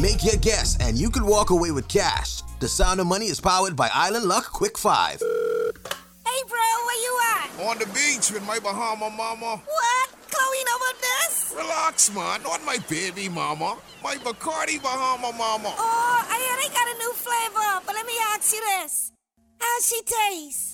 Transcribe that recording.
Make your guess, and you could walk away with cash. The Sound of Money is powered by Island Luck Quick 5. Hey, bro, where you at? On the beach with my Bahama mama. What? Chloe over this? Relax, man. Not my baby mama. My Bacardi Bahama mama. Oh, I hear they got a new flavor, but let me ask you this. How she taste?